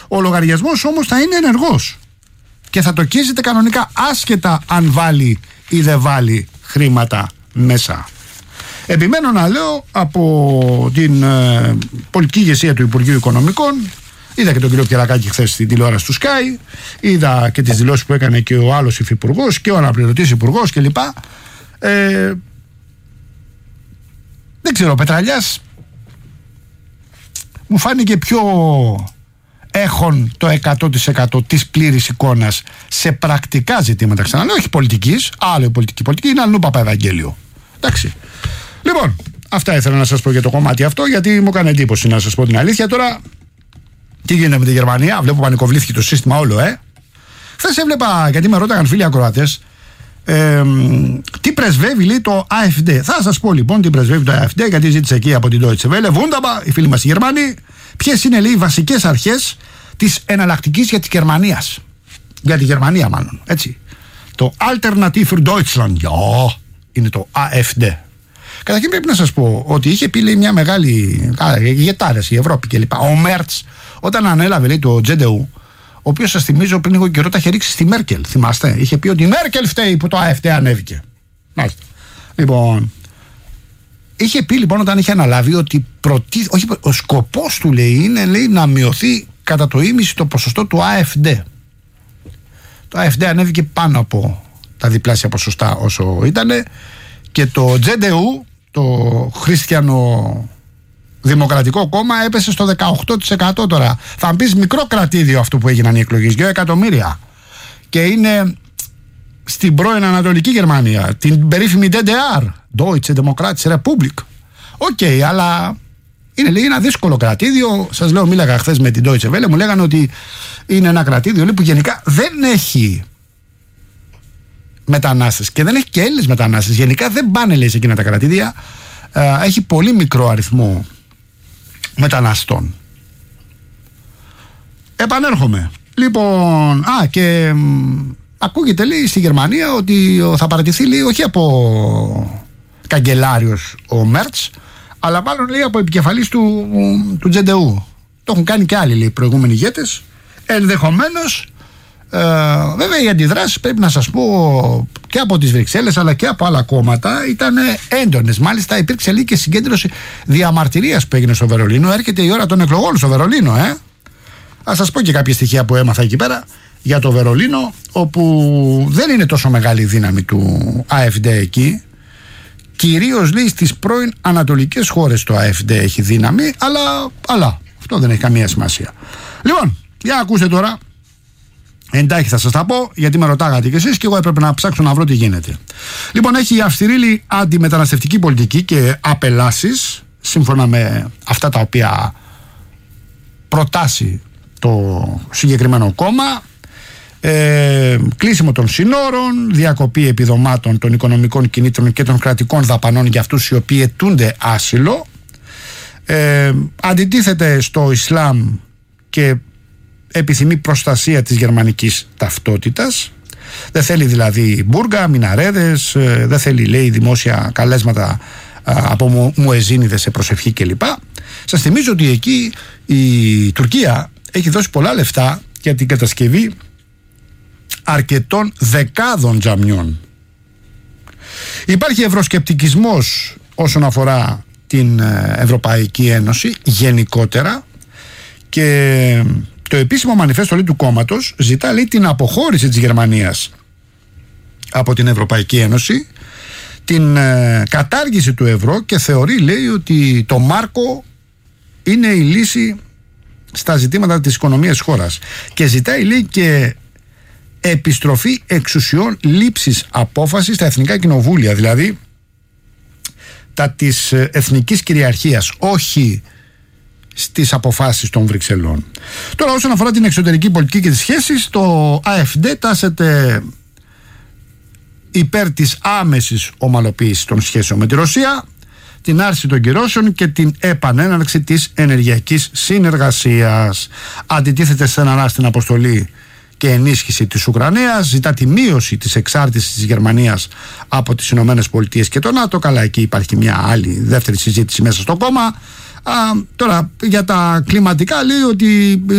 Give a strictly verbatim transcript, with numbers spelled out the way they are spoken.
Ο λογαριασμός όμως θα είναι ενεργός και θα το καίζεται κανονικά, άσχετα αν βάλει ή δεν βάλει χρήματα μέσα. Επιμένω να λέω από την ε, πολιτική ηγεσία του Υπουργείου Οικονομικών. Είδα και τον κύριο Πιερακάκη χθες στην τηλεόραση του Sky. Είδα και τις δηλώσεις που έκανε και ο άλλος υφυπουργός και ο αναπληρωτής υπουργός κλπ. Ε, δεν ξέρω, ο Πετραλιάς μου φάνηκε πιο έχον το εκατό τοις εκατό της πλήρης εικόνας σε πρακτικά ζητήματα. Ξαναλέω, όχι πολιτικής, άλλο πολιτική. Πολιτική είναι αλλού Παπαευαγγέλιο. Εντάξει. Λοιπόν, αυτά ήθελα να σας πω για το κομμάτι αυτό, γιατί μου έκανε εντύπωση να σας πω την αλήθεια. Τώρα, τι γίνεται με τη Γερμανία? Βλέπω πανικοβλήθηκε το σύστημα όλο, ε. Χθες έβλεπα, γιατί με ρώταγαν φίλοι ακροατές, ε, τι πρεσβεύει, λέει, το AfD. Θα σας πω λοιπόν τι πρεσβεύει το AfD, γιατί ζήτησε εκεί από την Deutsche Welle. Wunderbar, οι φίλοι μας οι Γερμανοί, ποιες είναι, λέει, οι βασικές αρχές της εναλλακτικής για τη Γερμανία. Για τη Γερμανία, μάλλον. Έτσι. Το Alternative für Deutschland. Ja, είναι το AfD. Καταρχήν πρέπει να σας πω ότι είχε πει, λέει, μια μεγάλη ηγετάρες η Ευρώπη κλπ. Ο Μέρτς, όταν ανέλαβε, λέει, το τζε ντι γιου, ο οποίος, σας θυμίζω, πριν λίγο καιρό τα είχε ρίξει στη Μέρκελ. Θυμάστε, είχε πει ότι η Μέρκελ φταίει που το AfD ανέβηκε. Μάλιστα. Λοιπόν, είχε πει λοιπόν όταν είχε αναλάβει ότι προτι... όχι, ο σκοπός του, λέει, είναι, λέει, να μειωθεί κατά το ίμιση το ποσοστό του AfD. Το AfD ανέβηκε πάνω από τα διπλάσια ποσοστά όσο ήτανε, και το τζε ντι γιου, το Χριστιανο Δημοκρατικό Κόμμα, έπεσε στο δεκαοκτώ τοις εκατό τώρα. Θα μπεις μικρό κρατήδιο αυτό που έγιναν οι εκλογές, δύο εκατομμύρια. Και είναι στην πρώην Ανατολική Γερμανία, την περίφημη ντι ντι αρ, Deutsche Demokratische Republik. Οκ, okay, αλλά είναι, λέει, ένα δύσκολο κρατήδιο. Σας λέω, μίλαγα χθες με την Deutsche Welle, μου λέγανε ότι είναι ένα κρατήδιο, λέει, που γενικά δεν έχει μετανάστες και δεν έχει και Έλληνες μετανάστες. Γενικά δεν πάνε, λέει, σε εκείνα τα κρατήδια. Ε, έχει πολύ μικρό αριθμό μεταναστών. Επανέρχομαι. Λοιπόν, α, και μ, ακούγεται, λέει, στη Γερμανία ότι θα παραιτηθεί, λέει, όχι από καγκελάριος ο Μέρτς, αλλά μάλλον, λέει, από επικεφαλής του, του τζε ντι γιου. Το έχουν κάνει και άλλοι, λέει, προηγούμενοι ηγέτες. Ενδεχομένως, ε, βέβαια, οι αντιδράσεις, πρέπει να σας πω, και από τις Βρυξέλλες αλλά και από άλλα κόμματα ήταν έντονες. Μάλιστα, υπήρξε, λέει, και συγκέντρωση διαμαρτυρίας που έγινε στο Βερολίνο. Έρχεται η ώρα των εκλογών στο Βερολίνο, ε. Ας σας πω και κάποια στοιχεία που έμαθα εκεί πέρα για το Βερολίνο, όπου δεν είναι τόσο μεγάλη η δύναμη του AfD εκεί. Κυρίως, λέει, στις πρώην ανατολικές χώρες το AfD έχει δύναμη, αλλά, αλλά αυτό δεν έχει καμία σημασία. Λοιπόν, για ακούστε τώρα. Εντάχει θα σας τα πω, γιατί με ρωτάγατε κι εσείς και εγώ έπρεπε να ψάξω να βρω τι γίνεται. Λοιπόν, έχει αυστηρή αντιμεταναστευτική πολιτική και απελάσεις, σύμφωνα με αυτά τα οποία προτάσει το συγκεκριμένο κόμμα. Ε, κλείσιμο των συνόρων, διακοπή επιδομάτων των οικονομικών κινήτρων και των κρατικών δαπανών για αυτούς οι οποίοι αιτούνται άσυλο. Ε, αντιτίθεται στο Ισλάμ και επιθυμεί προστασία της γερμανικής ταυτότητας. Δεν θέλει δηλαδή μπούργα, μιναρέδες, δεν θέλει, λέει, δημόσια καλέσματα από μουεζίνιδες σε προσευχή κλπ. Σας θυμίζω ότι εκεί η Τουρκία έχει δώσει πολλά λεφτά για την κατασκευή αρκετών δεκάδων τζαμιών. Υπάρχει ευρωσκεπτικισμός όσον αφορά την Ευρωπαϊκή Ένωση γενικότερα, και το επίσημο μανιφέστο, λέει, του κόμματος ζητά, λέει, την αποχώρηση της Γερμανίας από την Ευρωπαϊκή Ένωση, την ε, κατάργηση του ευρώ, και θεωρεί, λέει, ότι το μάρκο είναι η λύση στα ζητήματα της οικονομίας της χώρας, και ζητάει, λέει, και επιστροφή εξουσιών λήψης απόφασης στα εθνικά κοινοβούλια, δηλαδή τα της εθνικής κυριαρχίας, όχι στις αποφάσεις των Βρυξελών. Τώρα, όσον αφορά την εξωτερική πολιτική και τις σχέσεις, το AfD τάσεται υπέρ της άμεσης ομαλοποίησης των σχέσεων με τη Ρωσία, την άρση των κυρώσεων και την επανέναρξη της ενεργειακής συνεργασίας. Αντιτίθεται στεναρά στην αποστολή και ενίσχυση της Ουκρανίας, ζητά τη μείωση της εξάρτησης της Γερμανίας από τις Ηνωμένες Πολιτείες και το ΝΑΤΟ. Καλά, εκεί υπάρχει μια άλλη δεύτερη συζήτηση μέσα στο κόμμα. Α, τώρα, για τα κλιματικά, λέει ότι